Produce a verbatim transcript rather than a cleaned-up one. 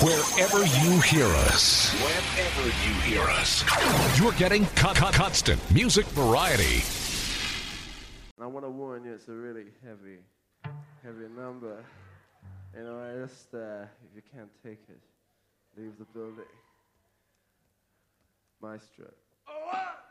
Wherever you hear us, wherever you hear us, you're getting con- con- constant music variety. I want to warn you, it's a really heavy, heavy number. You know, I just, uh, if you can't take it, leave the building. Maestro. Oh, ah!